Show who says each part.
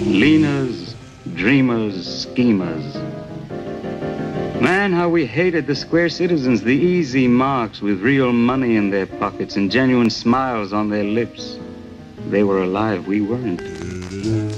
Speaker 1: Leaners, dreamers, schemers. Man, how we hated the square citizens, the easy marks with real money in their pockets and genuine smiles on their lips. They were alive, we weren't.